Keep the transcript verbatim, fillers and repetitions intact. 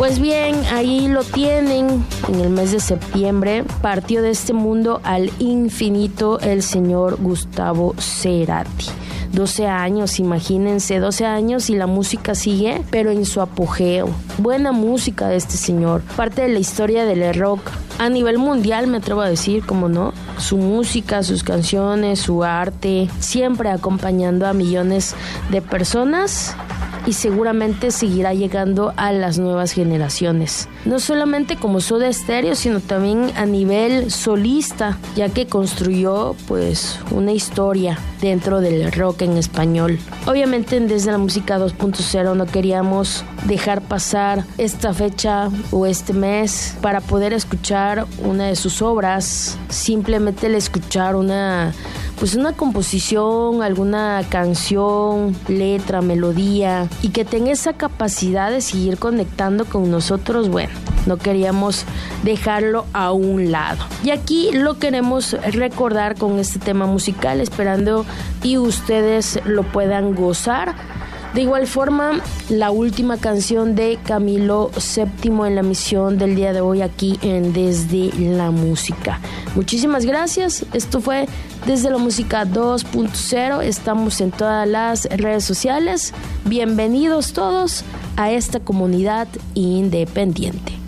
Pues bien, ahí lo tienen. En el mes de septiembre partió de este mundo al infinito el señor Gustavo Cerati. doce años, imagínense, doce años y la música sigue, pero en su apogeo. Buena música de este señor, parte de la historia del rock a nivel mundial, me atrevo a decir, como no. Su música, sus canciones, su arte, siempre acompañando a millones de personas y seguramente seguirá llegando a las nuevas generaciones. No solamente como Soda Stereo, sino también a nivel solista, ya que construyó pues una historia dentro del rock en español. Obviamente desde la música dos punto cero no queríamos dejar pasar esta fecha o este mes para poder escuchar una de sus obras, simplemente el escuchar una pues una composición, alguna canción, letra, melodía y que tenga esa capacidad de seguir conectando con nosotros, bueno, no queríamos dejarlo a un lado. Y aquí lo queremos recordar con este tema musical, esperando y ustedes lo puedan gozar. De igual forma, la última canción de Camilo séptimo en la emisión del día de hoy aquí en Desde la Música. Muchísimas gracias. Esto fue Desde la Música dos punto cero. Estamos en todas las redes sociales. Bienvenidos todos a esta comunidad independiente.